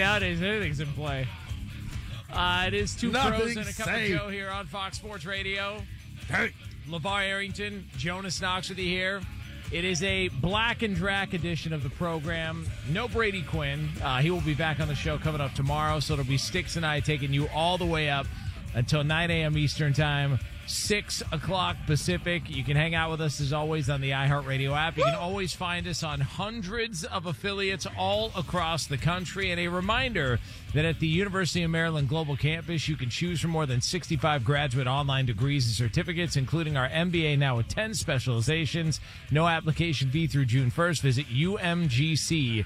nowadays anything's in play. It is Two Pros Nothing's and a Cup safe. of Joe here on Fox Sports Radio. Hey. LeVar Arrington, Jonas Knox with you here. It is a Black and Drac edition of the program. No Brady Quinn. He will be back on the show coming up tomorrow, so it'll be Sticks and I taking you all the way up until 9 a.m. Eastern Time, 6 o'clock Pacific. You can hang out with us, as always, on the iHeartRadio app. You can always find us on hundreds of affiliates all across the country. And a reminder that at the University of Maryland Global Campus, you can choose from more than 65 graduate online degrees and certificates, including our MBA now with 10 specializations. No application fee through June 1st. Visit umgc.edu.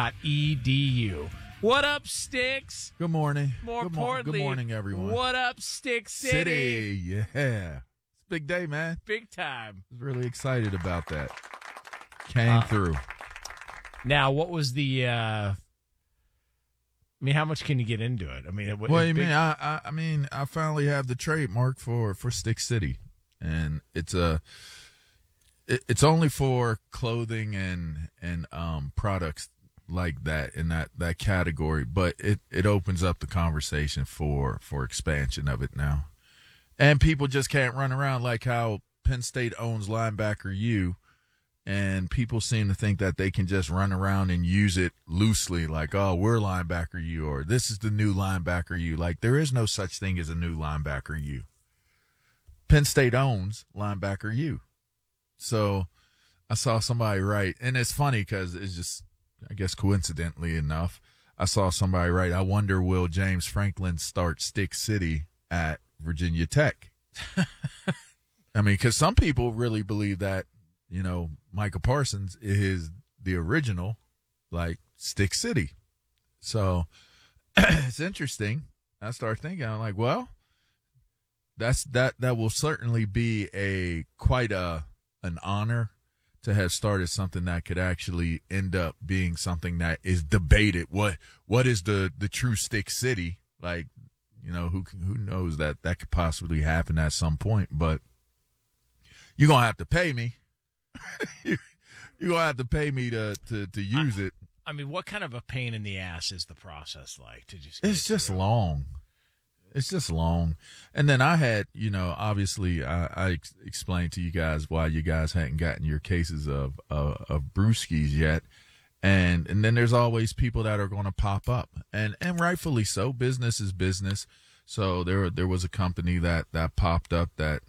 What up, Sticks? Good morning. More Good importantly, morning, everyone. What up, Stick City? Yeah. It's a big day, man. Big time. I was really excited about that. Came through. Now, what was the? How much can you get into it? What do you mean? I mean, I finally have the trademark for Stick City, and it's only for clothing and products like that in that category, but it opens up the conversation for expansion of it now. And people just can't run around like how Penn State owns linebacker U, and people seem to think that they can just run around and use it loosely, like, oh, we're linebacker U, or this is the new linebacker U. Like, there is no such thing as a new linebacker U. Penn State owns linebacker U. So I saw somebody write, and it's funny because it's just, I guess coincidentally enough, I saw somebody write, I wonder will James Franklin start Stick City at Virginia Tech? I mean, because some people really believe that, Micah Parsons is the original, like, Stick City. So it's interesting. I start thinking, I'm like, well, that will certainly be quite an honor to have started something that could actually end up being something that is debated. What is the true Stick City? Like, who knows that could possibly happen at some point, but you're going to have to pay me. You're going to have to pay me to use it. I mean, what kind of a pain in the ass is the process like to just? It's just long. It's just long. And then I had, obviously I explained to you guys why you guys hadn't gotten your cases of brewskis yet. And then there's always people that are going to pop up, and rightfully so. Business is business. So there was a company that popped up that,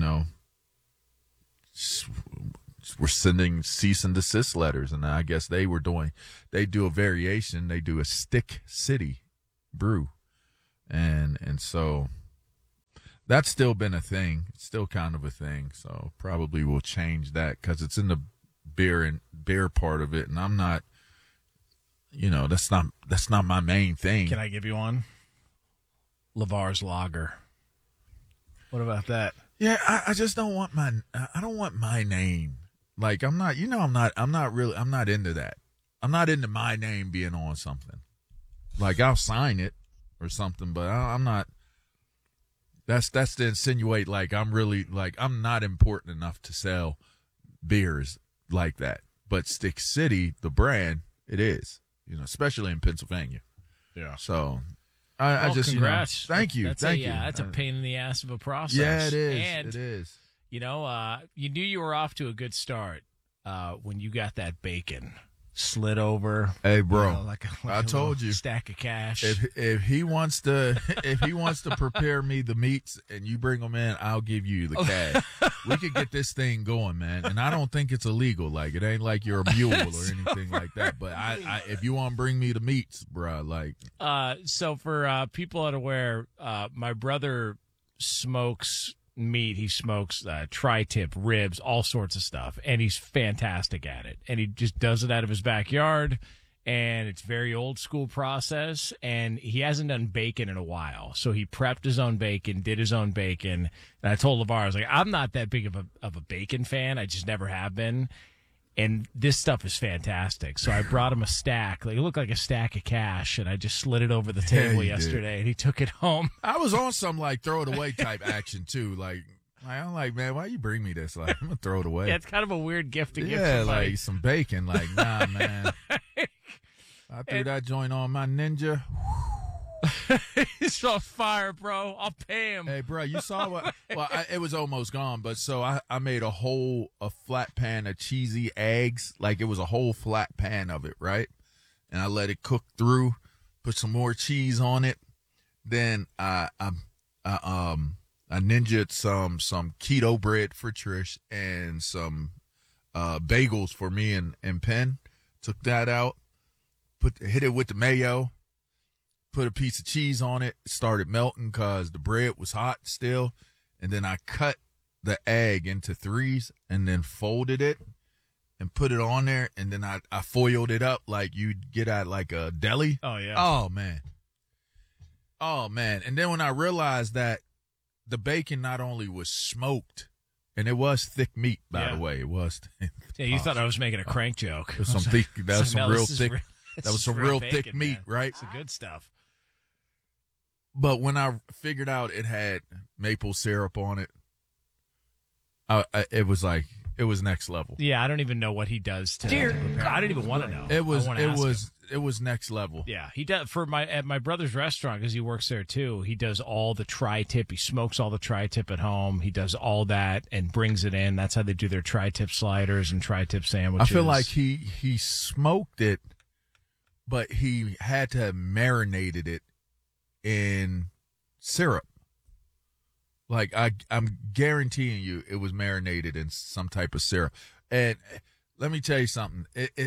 were sending cease and desist letters. And I guess they do a variation. They do a Stick City brew. And so that's still been a thing. It's still kind of a thing. So probably we'll change that because it's in the beer part of it. And I'm not, that's not my main thing. Can I give you one? LeVar's Lager. What about that? Yeah. I just don't want I don't want my name. Like I'm not into that. I'm not into my name being on something. Like I'll sign it or something, but I'm not. That's to insinuate like I'm really like I'm not important enough to sell beers like that. But Stick City, the brand, it is, especially in Pennsylvania. Yeah. So I just congrats. Thank you, thank you. Yeah, that's a pain in the ass of a process. Yeah, it is. And, it is. You knew you were off to a good start when you got that bacon slid over. Hey, bro, like I told you, stack of cash. If he wants to prepare me the meats and you bring them in, I'll give you the cash. We could get this thing going, man. And I don't think it's illegal. Like it ain't like you're a mule or anything like that. But I if you want to bring me the meats, bro, like. So for people unaware, my brother smokes meat. He smokes tri-tip, ribs, all sorts of stuff, and he's fantastic at it. And he just does it out of his backyard, and it's very old school process. And he hasn't done bacon in a while, so he prepped his own bacon, did his own bacon. And I told LeVar, I was like, I'm not that big of a bacon fan. I just never have been. And this stuff is fantastic. So I brought him a stack. Like, it looked like a stack of cash, and I just slid it over the table yesterday, and he took it home. I was on some, like, throw it away type action, too. Like, I'm like, man, why you bring me this? Like, I'm going to throw it away. Yeah, it's kind of a weird gift to give somebody. somebody. Like, some bacon. Like, nah, man. I threw that joint on my Ninja. He's on fire, bro. I'll pay him. Hey, bro, you saw what? Well, it was almost gone, but so I made a flat pan of cheesy eggs. Like it was a whole flat pan of it, right? And I let it cook through, put some more cheese on it. Then I ninja'd some keto bread for Trish and some bagels for me and Penn. Took that out, hit it with the mayo, put a piece of cheese on it. It started melting because the bread was hot still. And then I cut the egg into threes and then folded it and put it on there. And then I foiled it up like you'd get at like a deli. Oh, yeah. Oh, man. And then when I realized that the bacon not only was smoked, and it was thick meat, by the way. It was. Yeah, you thought I was making a crank joke. That was some thick. That was some real thick. That was some real bacon, thick meat, man. right? It's the good stuff. But when I figured out it had maple syrup on it, it was like it was next level. Yeah, I don't even know what he does to prepare. I don't even want to know. It was next level. Yeah, he does at my brother's restaurant because he works there too. He does all the tri-tip. He smokes all the tri-tip at home. He does all that and brings it in. That's how they do their tri-tip sliders and tri-tip sandwiches. I feel like he smoked it, but he had to have marinated it in syrup. Like I'm guaranteeing you, it was marinated in some type of syrup. And let me tell you something.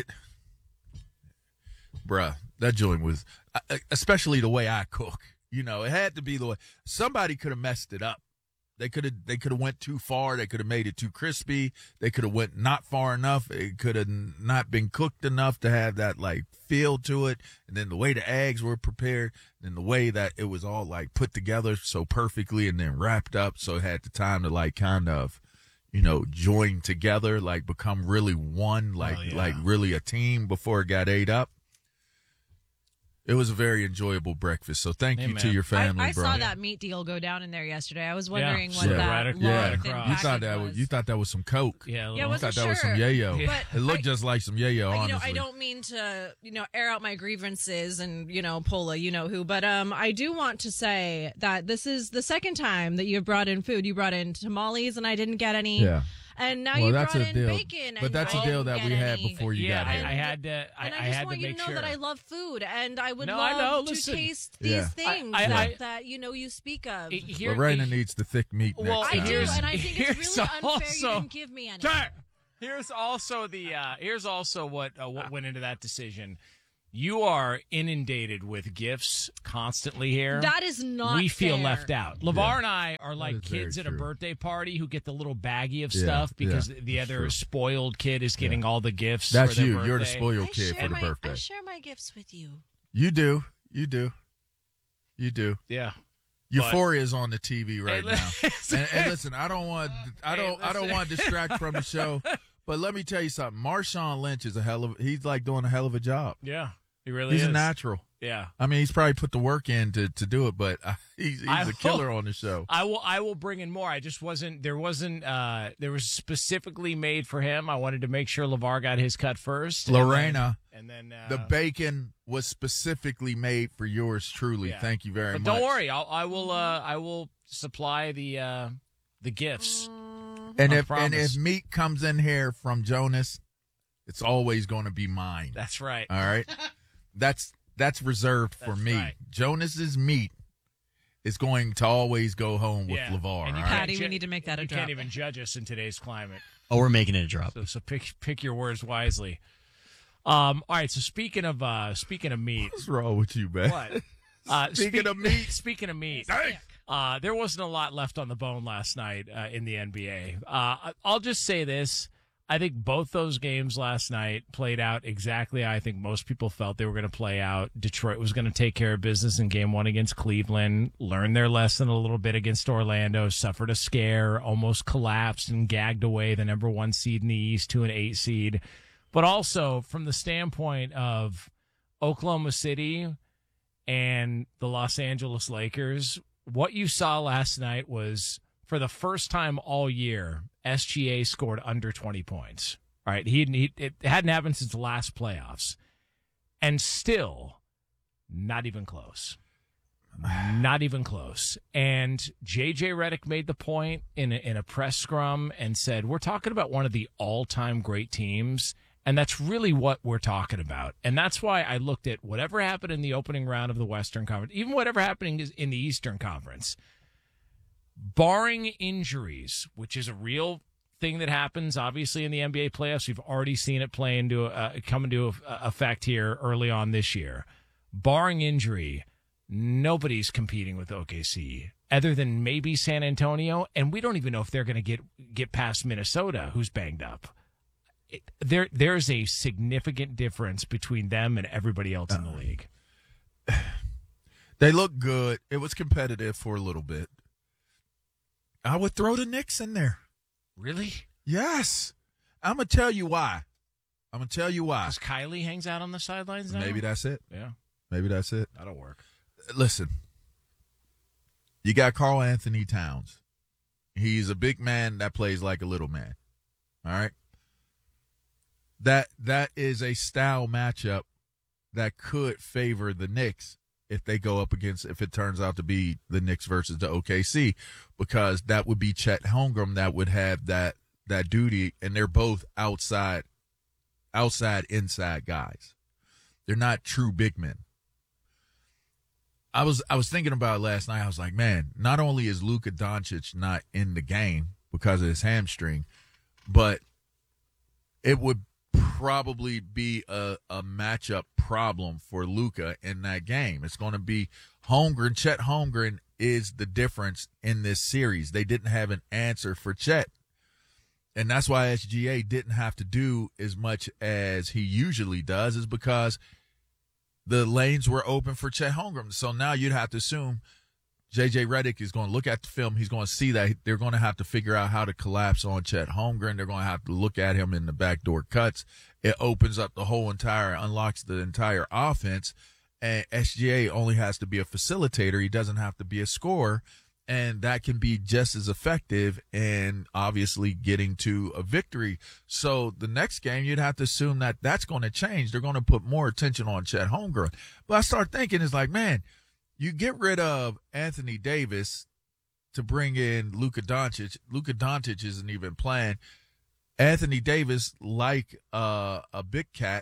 Bruh, that joint was, especially the way I cook. You know, it had to be the way. Somebody could have messed it up. They could have went too far. They could have made it too crispy. They could have went not far enough. It could have not been cooked enough to have that like feel to it. And then the way the eggs were prepared, and the way that it was all like put together so perfectly and then wrapped up, so it had the time to like kind of, you know, join together, like become really one, like really a team before it got ate up. It was a very enjoyable breakfast, so thank you to your family, I bro. saw that meat deal go down in there yesterday. I was wondering what Yeah, that right looked across. and You thought that was some Coke. Yeah, Yeah, I You wasn't thought that was some sure. yayo. But It looked just like some yayo, honestly. I don't mean to, air out my grievances and, pull a you-know-who, but I do want to say that this is the second time that you've brought in food. You brought in tamales, and I didn't get any. Yeah. And now Well, you that's brought a in deal. bacon. But and that's I a deal didn't that we get had any. before you Yeah, got here. I had to. And I I just had want to you make to know sure that I love food, and I would No, I know. love to Listen. taste Yeah. these things that you speak of. Lorena needs the thick meat next Well, time. I do, and I think it's here's really unfair also- you didn't give me any. Here's also what went into that decision. You are inundated with gifts constantly here. That is not We feel fair. left out. LeVar and I are like is very kids at a true. birthday party who get the little baggie of Yeah, stuff because yeah, the that's other true. spoiled kid is getting all the gifts. That's for their you. birthday. You're the spoiled I kid share for the my- birthday. I share my gifts with you. You do. Yeah. Euphoria is on the TV right Hey, now. listen. And listen, I don't want to distract from the show, but let me tell you something. Marshawn Lynch is he's like doing a hell of a job. Yeah. He really He's is. a natural. Yeah. I mean, he's probably put the work in to do it, but he's a killer on the show. I will bring in more. There was specifically made for him. I wanted to make sure LeVar got his cut first. Lorena, And then the bacon was specifically made for yours truly. Yeah. Thank you very but much. don't worry. I will supply the gifts. And I if promise. meat comes in here from Jonas, it's always going to be mine. That's right. All right. That's reserved for That's me. right. Jonas's meat is going to always go home with Yeah. LeVar. And you all right? Patty, we need to make that a You drop. can't even judge us in today's climate. Oh, we're making it a drop. So pick your words wisely. All right. So speaking of meat, What's wrong with you, man? what? Speaking of meat. Speaking of meat. Hey! There wasn't a lot left on the bone last night in the NBA. I'll just say this. I think both those games last night played out exactly how I think most people felt they were going to play out. Detroit was going to take care of business in game one against Cleveland, learn their lesson a little bit against Orlando, suffered a scare, almost collapsed and gagged away the number 1 seed in the East to an 8 seed. But also from the standpoint of Oklahoma City and the Los Angeles Lakers, what you saw last night was, for the first time all year, SGA scored under 20 points. All right, it hadn't happened since the last playoffs. And still, not even close. Not even close. And J.J. Redick made the point in a press scrum and said, we're talking about one of the all-time great teams, and that's really what we're talking about. And that's why I looked at whatever happened in the opening round of the Western Conference, even whatever happened in the Eastern Conference, barring injuries, which is a real thing that happens, obviously, in the NBA playoffs. We've already seen it come into effect here early on this year. Barring injury, nobody's competing with OKC other than maybe San Antonio, and we don't even know if they're going to get past Minnesota, who's banged up. There's a significant difference between them and everybody else in the league. They look good. It was competitive for a little bit. I would throw the Knicks in there. Really? Yes. I'm going to tell you why. Because Kylie hangs out on the sidelines now? Maybe that's it. Yeah. Maybe that's it. That'll work. Listen, you got Karl Anthony Towns. He's a big man that plays like a little man. All right? That is a style matchup that could favor the Knicks if it turns out to be the Knicks versus the OKC, because that would be Chet Holmgren that would have that duty, and they're both inside guys. They're not true big men. I was thinking about it last night. I was like, man, not only is Luka Doncic not in the game because of his hamstring, but it would probably be a matchup problem for Luka in that game. It's going to be Holmgren. Chet Holmgren is the difference in this series. They didn't have an answer for Chet. And that's why SGA didn't have to do as much as he usually does, is because the lanes were open for Chet Holmgren. So now you'd have to assume J.J. Redick is going to look at the film. He's going to see that they're going to have to figure out how to collapse on Chet Holmgren. They're going to have to look at him in the backdoor cuts. It opens up unlocks the entire offense. And SGA only has to be a facilitator. He doesn't have to be a scorer. And that can be just as effective and obviously getting to a victory. So the next game, you'd have to assume that that's going to change. They're going to put more attention on Chet Holmgren. But I start thinking, it's like, man, you get rid of Anthony Davis to bring in Luka Doncic. Luka Doncic isn't even playing. Anthony Davis, like a big cat,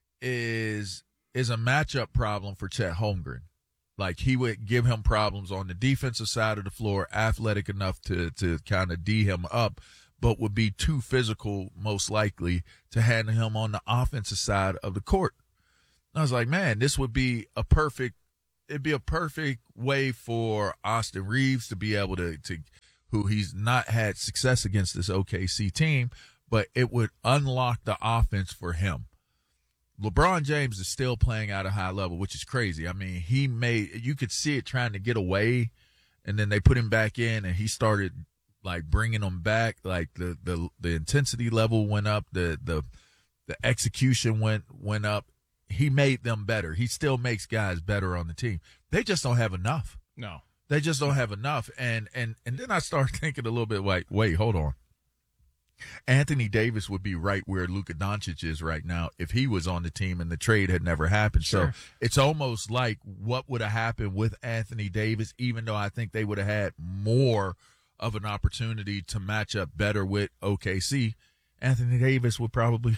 is a matchup problem for Chet Holmgren. Like, he would give him problems on the defensive side of the floor, athletic enough to kind of D him up, but would be too physical, most likely, to handle him on the offensive side of the court. I was like, man, this would be it'd be a perfect way for Austin Reeves to be able to who he's not had success against this OKC team, but it would unlock the offense for him. LeBron James is still playing at a high level, which is crazy. I mean, you could see it trying to get away, and then they put him back in, and he started like bringing them back. Like the intensity level went up, the execution went up. He made them better. He still makes guys better on the team. They just don't have enough. No, they just don't have enough. And then I started thinking a little bit like, wait, hold on. Anthony Davis would be right where Luka Doncic is right now if he was on the team and the trade had never happened. Sure. So it's almost like what would have happened with Anthony Davis, even though I think they would have had more of an opportunity to match up better with OKC. Anthony Davis would probably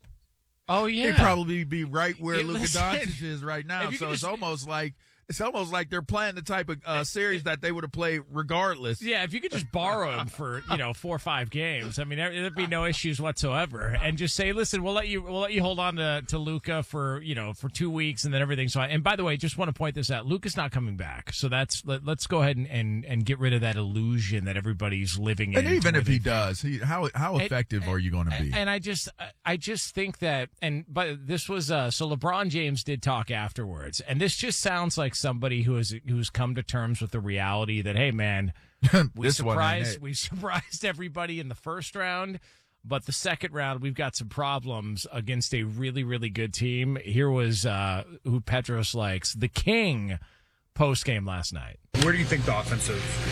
he'd probably be right where Luka Doncic is right now. So it's almost like they're playing the type of series that they would have played regardless. Yeah, if you could just borrow him for 4 or 5 games, I mean, there'd be no issues whatsoever, and just say, listen, we'll let you hold on to Luka for 2 weeks, and then everything's fine. And by the way, just want to point this out: Luka's not coming back, so let's go ahead and get rid of that illusion that everybody's living in. And even if he does, how effective are you going to be? And I just think that, but this was so LeBron James did talk afterwards, and this just sounds like somebody who's come to terms with the reality that, hey man, we surprised everybody in the first round, but the second round we've got some problems against a really, really good team. Here was who Petros likes, the King, post game last night. Where do you think the offensive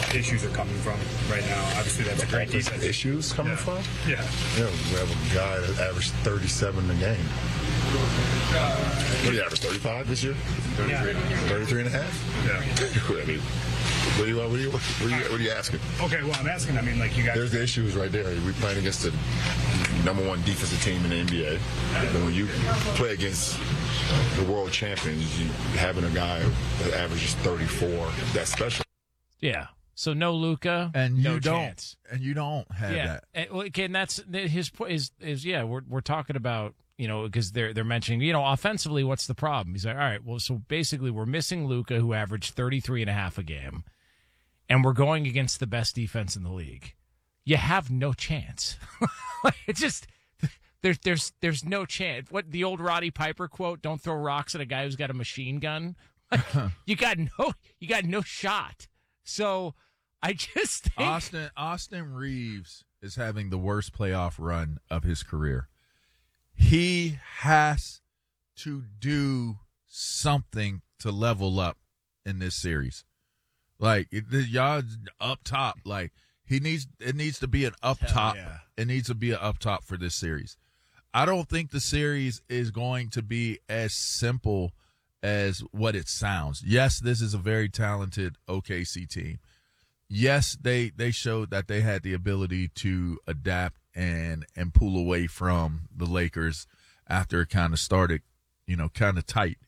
issues are coming from right now. Obviously, that's a great defense. Issues coming from? Yeah. We have a guy that averaged 37 a game. What do you average, 35 this year? 33 and a half? Yeah. I mean, what are you asking? Okay, well, I'm asking, you guys... There's the issues right there. We're playing against the number one defensive team in the NBA. And when you play against the world champions, you having a guy that averages 34, that's special. Yeah. So no Luka, and no you don't, chance. And you don't have that. And that's his point. Is we're talking about, because they're mentioning, offensively, what's the problem? He's like, all right, well, so basically we're missing Luka, who averaged 33 and a half a game, and we're going against the best defense in the league. You have no chance. It's just there's no chance. What the old Roddy Piper quote? Don't throw rocks at a guy who's got a machine gun. You got no shot. So I just think Austin Reeves is having the worst playoff run of his career. He has to do something to level up in this series. Like y'all up top, like it needs to be an up top. Yeah. It needs to be an up top for this series. I don't think the series is going to be as simple as what it sounds. Yes, this is a very talented OKC team. Yes, they showed that they had the ability to adapt and pull away from the Lakers after it kind of started, kind of tight.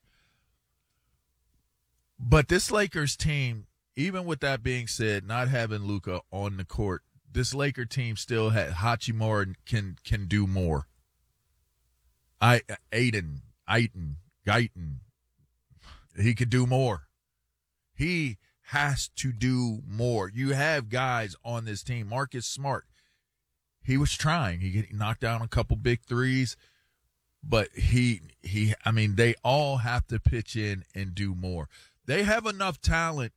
But this Lakers team, even with that being said, not having Luka on the court, this Laker team still had Hachimura can do more. Guyton, he could do more. He has to do more. You have guys on this team. Marcus Smart, he was trying. He knocked down a couple big threes, but they all have to pitch in and do more. They have enough talent.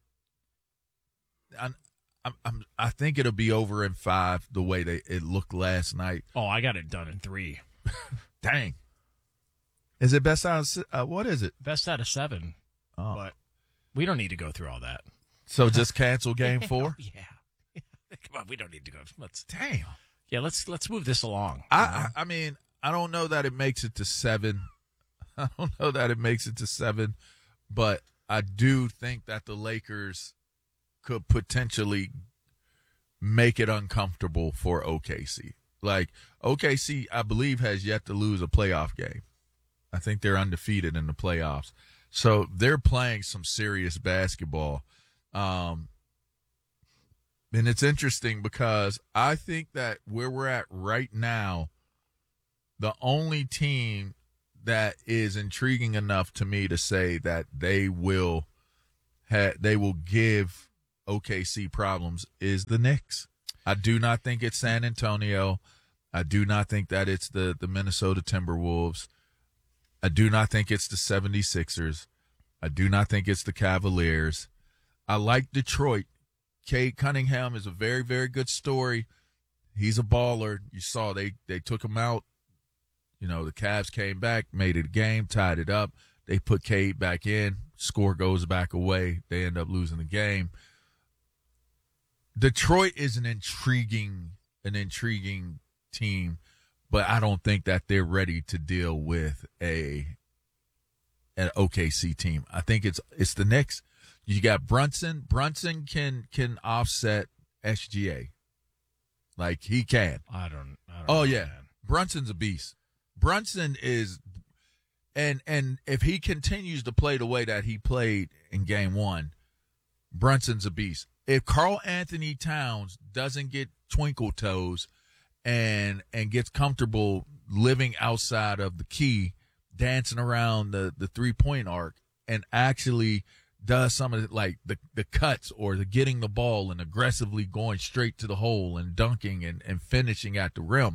I think it'll be over in 5 the way it looked last night. Oh, I got it done in 3. Dang. Is it best out of what is it? Best out of 7. Oh. But we don't need to go through all that. So just cancel game 4? Yeah. Come on, we don't need to go. Damn. Yeah, let's move this along. I don't know that it makes it to 7. I don't know that it makes it to 7, but I do think that the Lakers could potentially make it uncomfortable for OKC. Like, OKC, I believe, has yet to lose a playoff game. I think they're undefeated in the playoffs. So they're playing some serious basketball. And it's interesting because I think that where we're at right now, the only team that is intriguing enough to me to say that they will give OKC problems is the Knicks. I do not think it's San Antonio. I do not think that it's the Minnesota Timberwolves. I do not think it's the 76ers. I do not think it's the Cavaliers. I like Detroit. Cade Cunningham is a very, very good story. He's a baller. You saw they took him out. The Cavs came back, made it a game, tied it up. They put Cade back in. Score goes back away. They end up losing the game. Detroit is an intriguing team, but I don't think that they're ready to deal with an OKC team. I think it's the Knicks. You got Brunson. Brunson can offset SGA. Like he can. I don't Oh know, yeah. man. Brunson's a beast. Brunson is and if he continues to play the way that he played in game 1, Brunson's a beast. If Karl Anthony Towns doesn't get twinkle toes and gets comfortable living outside of the key, dancing around the 3-point arc, and actually does some of the cuts or the getting the ball and aggressively going straight to the hole and dunking and finishing at the rim,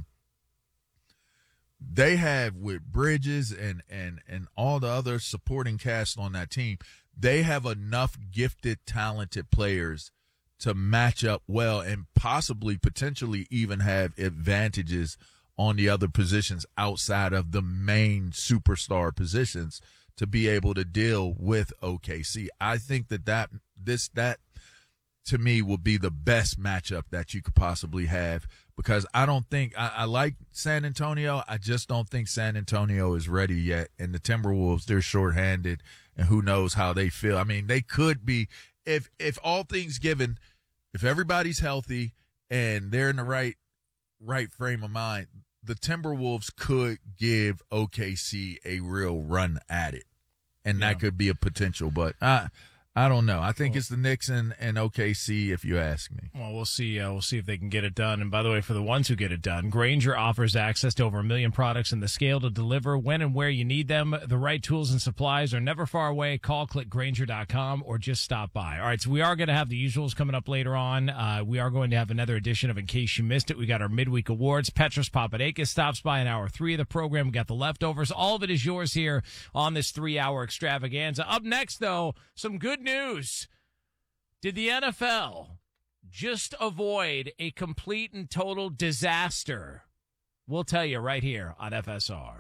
they have with Bridges and all the other supporting cast on that team, they have enough gifted, talented players to match up well and possibly potentially even have advantages on the other positions outside of the main superstar positions to be able to deal with OKC. I think that to me, will be the best matchup that you could possibly have, because I don't think I like San Antonio. I just don't think San Antonio is ready yet. And the Timberwolves, they're shorthanded, and who knows how they feel. I mean, they could be, if all things given, if everybody's healthy and they're in the right frame of mind, the Timberwolves could give OKC a real run at it, and that could be a potential. But I don't know. I think it's the Knicks and OKC, if you ask me. Well, we'll see. We'll see if they can get it done. And by the way, for the ones who get it done, Grainger offers access to over 1 million products and the scale to deliver when and where you need them. The right tools and supplies are never far away. Call, click Grainger.com, or just stop by. All right, so we are going to have the usuals coming up later on. We are going to have another edition of In Case You Missed It. We got our midweek awards. Petros Papadakis stops by in hour 3 of the program. We got the leftovers. All of it is yours here on this 3-hour extravaganza. Up next, though, some good news. Did the NFL just avoid a complete and total disaster? We'll tell you right here on FSR.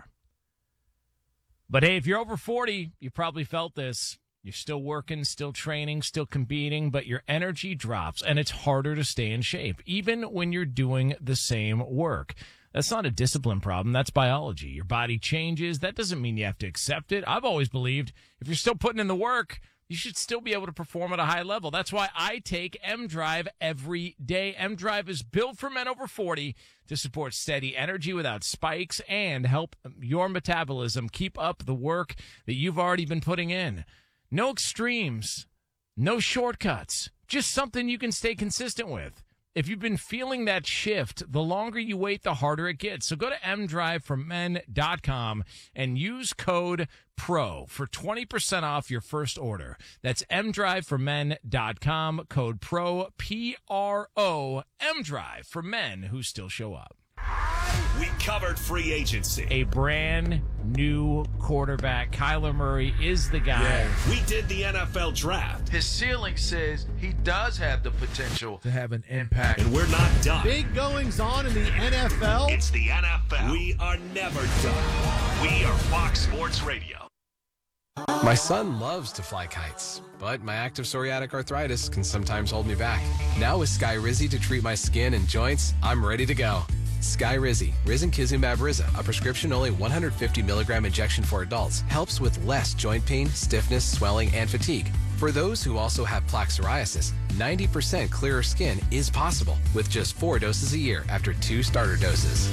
But hey, if you're over 40, you probably felt this. You're still working, still training, still competing, but your energy drops and it's harder to stay in shape, even when you're doing the same work. That's not a discipline problem. That's biology. Your body changes. That doesn't mean you have to accept it. I've always believed if you're still putting in the work, you should still be able to perform at a high level. That's why I take M-Drive every day. M-Drive is built for men over 40 to support steady energy without spikes and help your metabolism keep up the work that you've already been putting in. No extremes, no shortcuts, just something you can stay consistent with. If you've been feeling that shift, the longer you wait, the harder it gets. So go to mdriveformen.com and use code PRO for 20% off your first order. That's mdriveformen.com, code PRO, P-R-O, mDrive for men who still show up. We covered free agency. A brand new quarterback. Kyler Murray is the guy. Yeah. We did the NFL draft. His ceiling says he does have the potential to have an impact. And we're not done. Big goings on in the NFL. It's the NFL. We are never done. We are Fox Sports Radio. My son loves to fly kites, but my active psoriatic arthritis can sometimes hold me back. Now with Skyrizi to treat my skin and joints, I'm ready to go. Skyrizi, risankizumab Riza, a prescription-only 150 milligram injection for adults, helps with less joint pain, stiffness, swelling, and fatigue. For those who also have plaque psoriasis, 90% clearer skin is possible with just 4 doses a year after 2 starter doses.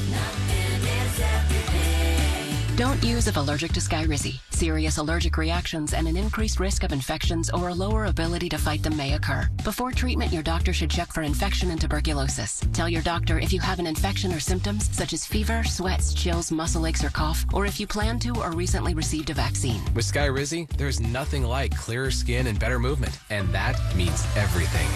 Don't use if allergic to Skyrizi. Serious allergic reactions and an increased risk of infections or a lower ability to fight them may occur. Before treatment, your doctor should check for infection and tuberculosis. Tell your doctor if you have an infection or symptoms such as fever, sweats, chills, muscle aches, or cough, or if you plan to or recently received a vaccine. With Skyrizi, there's nothing like clearer skin and better movement, and that means everything.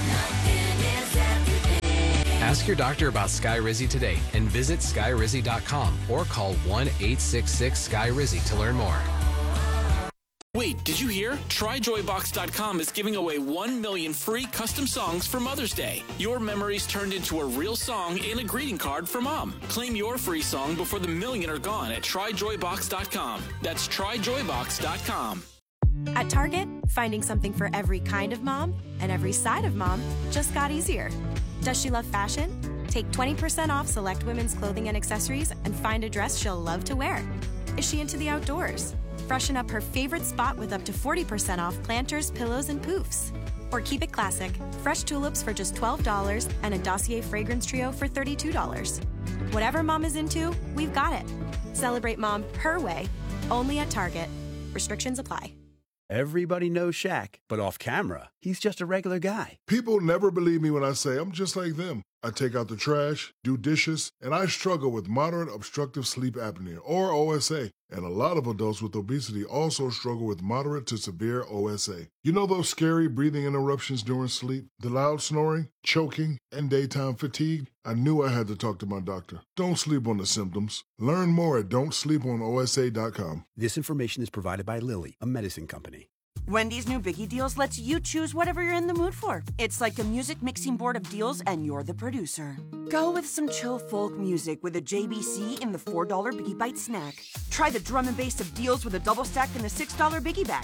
Ask your doctor about Skyrizi today and visit Skyrizi.com or call 1-866-SKYRIZI to learn more. Wait, did you hear? TryJoyBox.com is giving away 1 million free custom songs for Mother's Day. Your memories turned into a real song and a greeting card for Mom. Claim your free song before the million are gone at TryJoyBox.com. That's TryJoyBox.com. At Target, finding something for every kind of mom and every side of mom just got easier. Does she love fashion? Take 20% off select women's clothing and accessories and find a dress she'll love to wear. Is she into the outdoors? Freshen up her favorite spot with up to 40% off planters, pillows, and poofs. Or keep it classic. Fresh tulips for just $12 and a Dossier fragrance trio for $32. Whatever mom is into, we've got it. Celebrate mom her way, only at Target. Restrictions apply. Everybody knows Shaq, but off camera, he's just a regular guy. People never believe me when I say I'm just like them. I take out the trash, do dishes, and I struggle with moderate obstructive sleep apnea, or OSA. And a lot of adults with obesity also struggle with moderate to severe OSA. You know those scary breathing interruptions during sleep? The loud snoring, choking, and daytime fatigue? I knew I had to talk to my doctor. Don't sleep on the symptoms. Learn more at don'tsleeponosa.com. This information is provided by Lilly, a medicine company. Wendy's new Biggie Deals lets you choose whatever you're in the mood for. It's like a music mixing board of deals, and you're the producer. Go with some chill folk music with a JBC in the $4 Biggie Bite snack. Try the drum and bass of deals with a double stack in the $6 Biggie bag.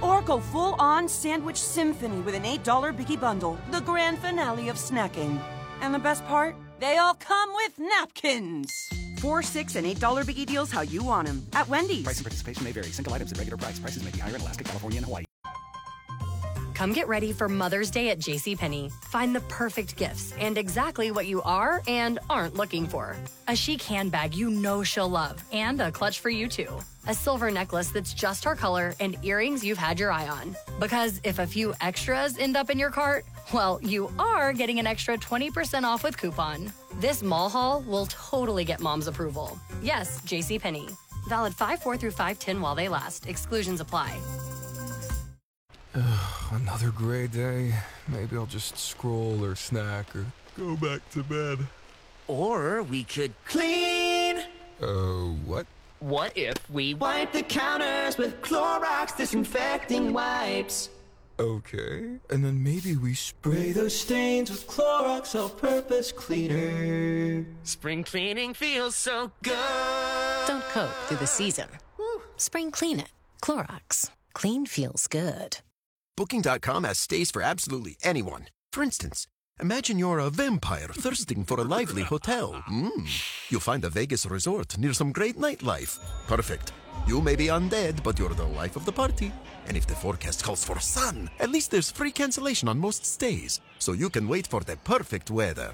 Or go full-on sandwich symphony with an $8 Biggie Bundle, the grand finale of snacking. And the best part? They all come with napkins. 4, 6, and $8 Biggie deals how you want them. At Wendy's. Price and participation may vary. Single items at regular price. Prices may be higher in Alaska, California, and Hawaii. Come get ready for Mother's Day at JCPenney. Find the perfect gifts and exactly what you are and aren't looking for. A chic handbag you know she'll love, and a clutch for you too. A silver necklace that's just her color, and earrings you've had your eye on. Because if a few extras end up in your cart, well, you are getting an extra 20% off with coupon. This mall haul will totally get mom's approval. Yes, JCPenney. Valid 5/4 through 5/10 while they last. Exclusions apply. Another gray day. Maybe I'll just scroll or snack or go back to bed. Or we could clean. What? What if we wipe the counters with Clorox disinfecting wipes? Okay. And then maybe we Spray those stains with Clorox all-purpose cleaner. Spring cleaning feels so good. Don't coat through the season. Spring clean it. Clorox. Clean feels good. Booking.com has stays for absolutely anyone. For instance, imagine you're a vampire thirsting for a lively hotel. You'll find a Vegas resort near some great nightlife. Perfect. You may be undead, but you're the life of the party. And if the forecast calls for sun, at least there's free cancellation on most stays, so you can wait for the perfect weather.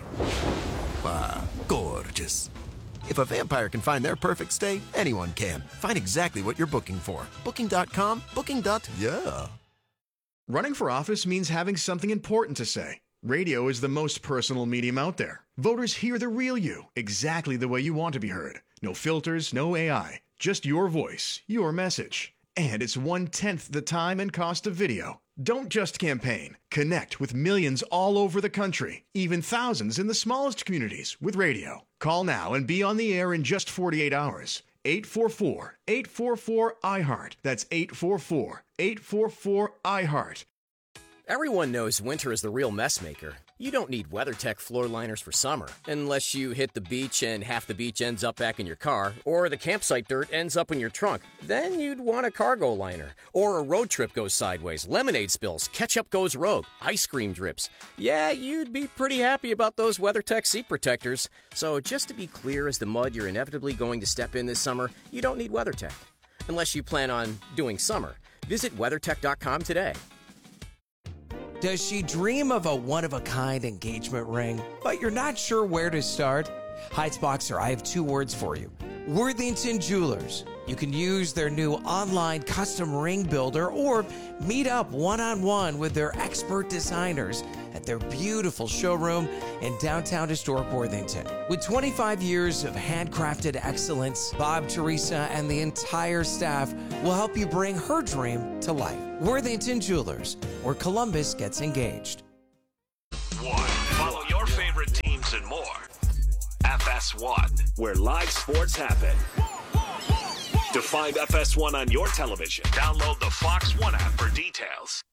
Gorgeous. If a vampire can find their perfect stay, anyone can. Find exactly what you're booking for. Booking.com, booking.yeah. Running for office means having something important to say. Radio is the most personal medium out there. Voters hear the real you, exactly the way you want to be heard. No filters, no AI, just your voice, your message. And it's 1/10 the time and cost of video. Don't just campaign. Connect with millions all over the country, even thousands in the smallest communities with radio. Call now and be on the air in just 48 hours. 844-844-iHeart. That's 844-844-iHeart. Everyone knows winter is the real mess maker. You don't need WeatherTech floor liners for summer, unless you hit the beach and half the beach ends up back in your car, or the campsite dirt ends up in your trunk. Then you'd want a cargo liner. Or a road trip goes sideways, lemonade spills, ketchup goes rogue, ice cream drips. Yeah, you'd be pretty happy about those WeatherTech seat protectors. So just to be clear as the mud you're inevitably going to step in this summer, you don't need WeatherTech. Unless you plan on doing summer. Visit WeatherTech.com today. Does she dream of a one-of-a-kind engagement ring, but you're not sure where to start? Heights Boxer, I have 2 words for you. Worthington Jewelers. You can use their new online custom ring builder or meet up one-on-one with their expert designers at their beautiful showroom in downtown historic Worthington. With 25 years of handcrafted excellence, Bob, Teresa, and the entire staff will help you bring her dream to life. Worthington Jewelers, where Columbus gets engaged. Follow your favorite teams and more. FS1, where live sports happen. To find FS1 on your television, download the Fox One app for details.